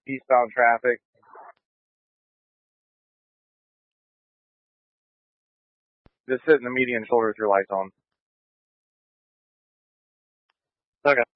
eastbound traffic. Just sit in the median shoulder with your lights on. Okay.